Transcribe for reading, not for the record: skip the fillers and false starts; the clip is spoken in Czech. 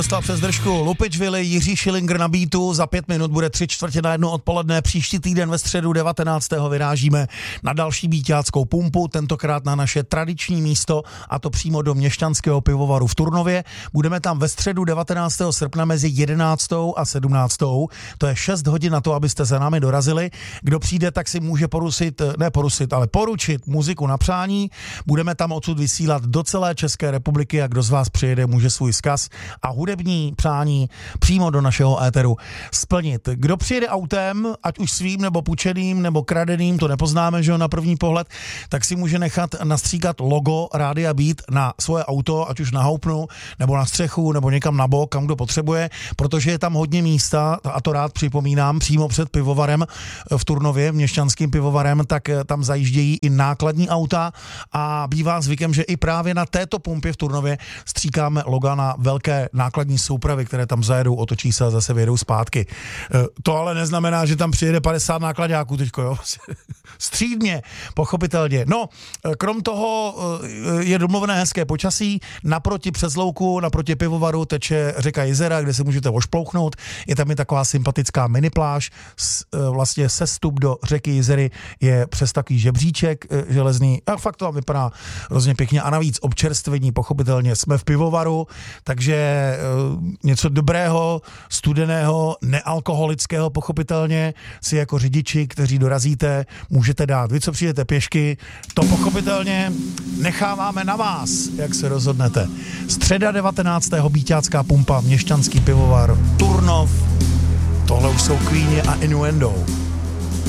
Dostal přes držku Lupič Vili, Jiří Schillinger na beatu, za 5 minut bude 3:45 odpoledne, příští týden ve středu 19. vyrážíme na další bíťáckou pumpu, tentokrát na naše tradiční místo, a to přímo do Měšťanského pivovaru v Turnově. Budeme tam ve středu 19. srpna mezi 11. a 17. To je 6 hodin na to, abyste za námi dorazili. Kdo přijde, tak si může poručit muziku na přání. Budeme tam odsud vysílat do celé České republiky a kdo z vás přijede, může svůj vzkaz a hudební přání přímo do našeho éteru splnit. Kdo přijede autem, ať už svým nebo půjčeným nebo kradeným, to nepoznáme, že jo, na první pohled, tak si může nechat nastříkat logo Rádia Beat na svoje auto, ať už na houpnu, nebo na střechu, nebo někam na bok, kam kdo potřebuje, protože je tam hodně místa, a to rád připomínám, přímo před pivovarem v Turnově, Měšťanským pivovarem, tak tam zajíždějí i nákladní auta a bývá zvykem, že i právě na této pumpě v Turnově stříkáme loga na velké nákladní soupravy, které tam zajedou, otočí se a zase vyjedou zpátky. To ale neznamená, že tam přijede 50 nákladáků teďko, jo? Střídmě, pochopitelně. No, krom toho je domluvené hezké počasí, naproti přes louku, naproti pivovaru teče řeka Jizera, kde se můžete ošplouchnout, je tam i taková sympatická minipláž, vlastně sestup do řeky Jizery je přes takový žebříček železný a fakt to tam vypadá hrozně pěkně a navíc občerstvení, pochopitelně jsme v pivovaru, takže něco dobrého, studeného, nealkoholického, pochopitelně si jako řidiči, kteří dorazíte, můžete dát. Vy, co přijdete pěšky, to pochopitelně necháváme na vás, jak se rozhodnete. Středa 19. bíťácká pumpa, Měšťanský pivovar, Turnov, tohle už jsou Queenie a Innuendo.